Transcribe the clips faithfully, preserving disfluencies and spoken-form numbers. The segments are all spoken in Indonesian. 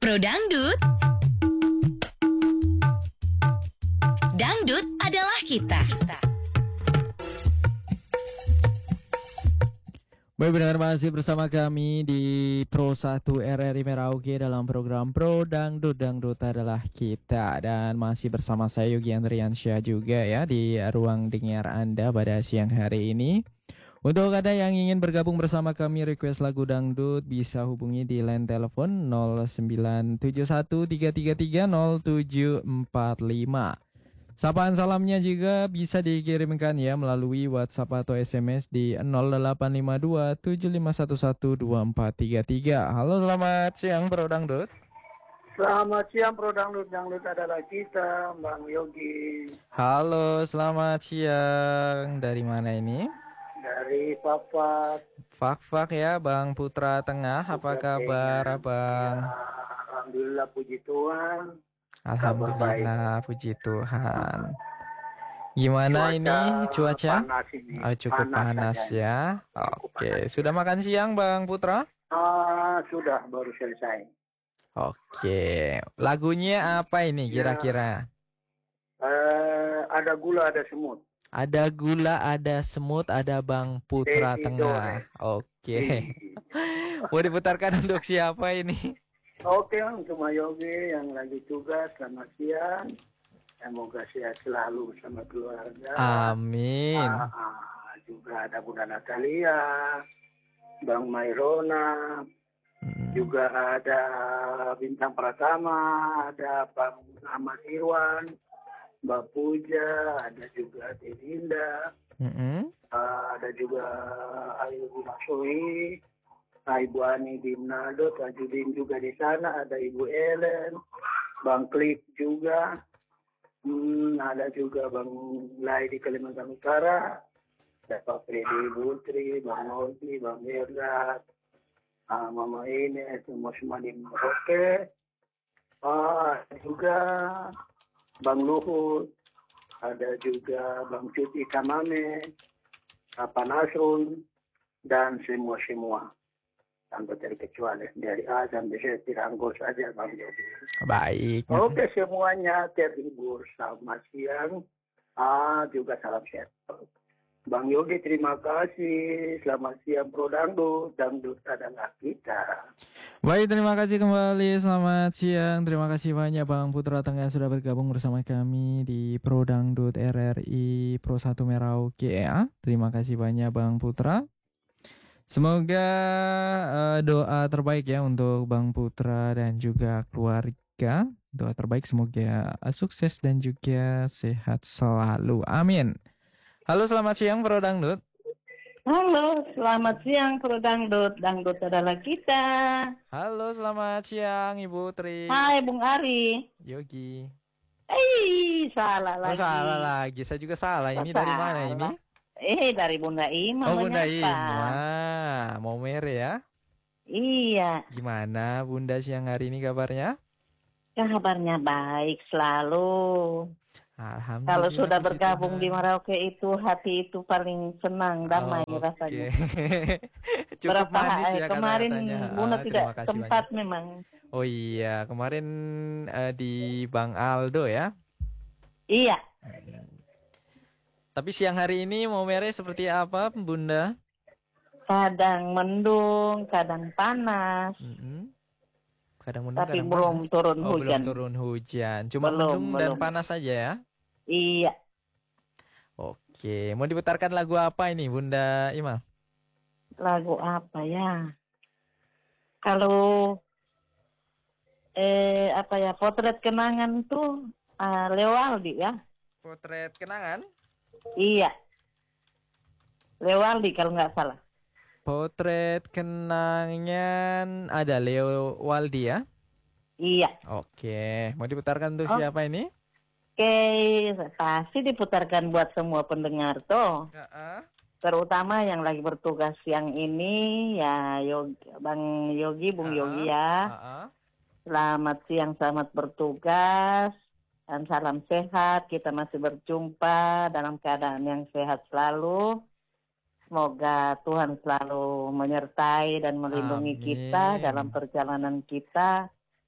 Pro Dangdut, Dangdut adalah kita. Baik, benar masih bersama kami di Pro satu R R I Merauke dalam program Pro Dangdut, Dangdut adalah kita. Dan masih bersama saya Yogi Andriansyah juga ya di ruang dengar Anda pada siang hari ini. Untuk Anda yang ingin bergabung bersama kami request lagu dangdut bisa hubungi di line telepon nol sembilan tujuh satu tiga tiga tiga nol tujuh empat lima. Sapaan salamnya juga bisa dikirimkan ya melalui WhatsApp atau S M S di nol delapan lima dua tujuh lima satu satu dua empat tiga tiga. Halo, selamat siang Pro Dangdut. Selamat siang Pro Dangdut, Dangdut adalah kita, Bang Yogi. Halo, selamat siang. Dari mana ini? Dari Papa. Fak-fak ya Bang Putra Tengah. Apa kabar Abang? Ya, Alhamdulillah puji Tuhan. Alhamdulillah puji Tuhan. Gimana Cuaca ini cuaca? Panas ini. Oh, cukup panas, panas ya. Oke, sudah makan siang Bang Putra? Ah, sudah baru selesai. Oke, lagunya apa ini kira-kira? Ya, eh, ada gula, ada semut. Ada gula, ada semut, ada Bang Putra Desi Tengah. Dore. Oke. Mau diputarkan untuk siapa ini? Oke, untuk Mas Yogi yang lagi tugas, selamat siang. Semoga sehat selalu bersama keluarga. Amin. Ah, ah, juga ada Bunda Natalia, Bang Mairona, hmm. juga ada Bintang Pratama, ada Bang Ahmad Irwan, Mbak Puja, ada juga Dedinda, mm-hmm. uh, ada juga Ayu Masui, Ibu Ani di Manado, Tajudin juga di sana, ada Ibu Ellen, Bang Klik juga, hmm, ada juga Bang Lai di Kalimantan Utara, ada Pak Freddy Butri, Bang Nolti, Bang Merdat, uh, Mama ini, semua semua di Merauke, uh, juga Bang Luhut, ada juga Bang Cuti Kamame, Papa Nasrun, dan semua-semua. Tanpa terkecuali, dari A sampai Z dirangkul saja Bang Yogi. Baik. Oke, semuanya terhibur. Selamat siang, ah, juga salam sehat. Bang Yogi, terima kasih. Selamat siang Pro Dangdut, Dangdut adalah kita. Baik, terima kasih kembali. Selamat siang. Terima kasih banyak Bang Putra Tengah sudah bergabung bersama kami di Pro Dangdut R R I Pro satu Merauke ya. Terima kasih banyak Bang Putra. Semoga uh, doa terbaik ya untuk Bang Putra dan juga keluarga. Doa terbaik semoga uh, sukses dan juga sehat selalu. Amin. Halo, selamat siang Pro Dangdut. Halo, selamat siang Pro Dangdut. Dangdut adalah kita. Halo, selamat siang Ibu Tri. Hai Bung Ari. Yogi. Eh, salah oh, lagi. Salah lagi. Saya juga salah. Ini salah. dari mana ini? Eh, dari Bunda Ima. Oh, Bunda menyapa. Ima. Mau mere ya? Iya. Gimana Bunda siang hari ini kabarnya? Kabarnya baik selalu. Alhamdulillah. Kalau sudah bergabung di Merauke itu hati itu paling senang, damai oh, rasanya. Okay. Cukup Berapa manis ya kemarin kata-katanya. Bunda ah, tidak sempat banyak. memang. Oh iya, kemarin uh, di Bang Aldo ya? Iya. Tapi siang hari ini mau mere seperti apa Bunda? Kadang mendung, kadang panas. Mm-hmm. Kadang mendung, Tapi kadang belum panas. turun oh, hujan. Belum turun hujan. Cuma belum, mendung belum. dan panas saja ya? Iya. Oke, mau diputarkan lagu apa ini Bunda Ima? Lagu apa ya? Kalau eh apa ya, potret kenangan tuh uh, Lewaldi ya. Potret kenangan? Iya. Lewaldi kalau nggak salah. Potret kenangan ada Leo Waldi ya? Iya. Oke, mau diputarkan untuk oh. siapa ini? Oke, pasti diputarkan buat semua pendengar tuh. Uh-uh. Terutama yang lagi bertugas siang ini ya Yogi, Bang Yogi, Bung uh-uh. Yogi ya. Uh-uh. Selamat siang, selamat bertugas. Dan salam sehat, kita masih berjumpa dalam keadaan yang sehat selalu. Semoga Tuhan selalu menyertai dan melindungi Amin. kita dalam perjalanan kita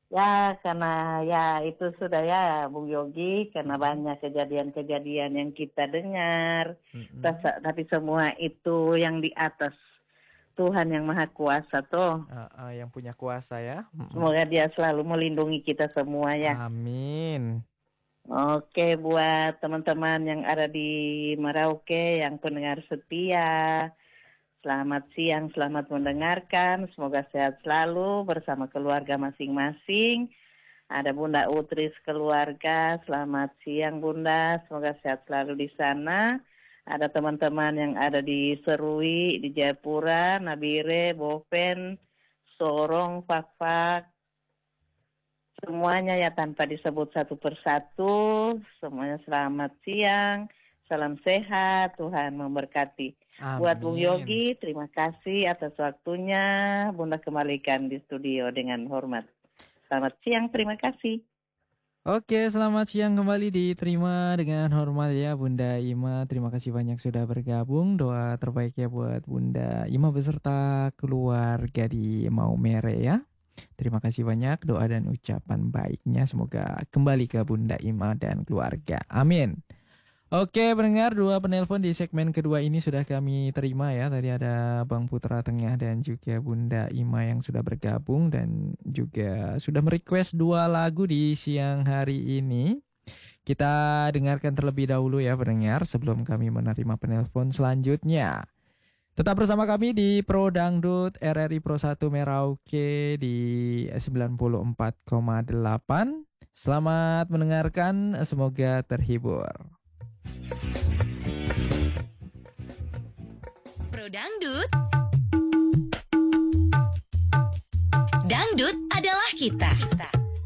Ya, karena ya itu sudah ya, Bung Yogi, karena banyak kejadian-kejadian yang kita dengar. Mm-mm. Tas- Tapi semua itu yang di atas Tuhan yang Maha Kuasa tuh. Uh, uh, yang punya kuasa ya. Mm-mm. Semoga Dia selalu melindungi kita semua ya. Amin. Oke, buat teman-teman yang ada di Merauke, yang pendengar setia, selamat siang, selamat mendengarkan. Semoga sehat selalu bersama keluarga masing-masing. Ada Bunda Utris keluarga, selamat siang Bunda, semoga sehat selalu di sana. Ada teman-teman yang ada di Serui, di Jayapura, Nabire, Boven, Sorong, Fakfak. Semuanya ya tanpa disebut satu persatu. Semuanya selamat siang, salam sehat, Tuhan memberkati. Amin. Buat Bung Yogi, terima kasih atas waktunya. Bunda kembalikan di studio dengan hormat. Selamat siang, terima kasih. Oke, selamat siang kembali diterima dengan hormat ya Bunda Ima. Terima kasih banyak sudah bergabung. Doa terbaik ya buat Bunda Ima beserta keluarga di Maumere ya. Terima kasih banyak doa dan ucapan baiknya. Semoga kembali ke Bunda Ima dan keluarga. Amin. Oke, pendengar, dua penelpon di segmen kedua ini sudah kami terima ya. Tadi ada Bang Putra Tengah dan juga Bunda Ima yang sudah bergabung dan juga sudah merequest dua lagu di siang hari ini. Kita dengarkan terlebih dahulu ya pendengar sebelum kami menerima penelpon selanjutnya. Tetap bersama kami di Pro Dangdut R R I Pro satu Merauke di sembilan puluh empat koma delapan. Selamat mendengarkan, semoga terhibur. Pro Dangdut. Dangdut adalah kita. kita.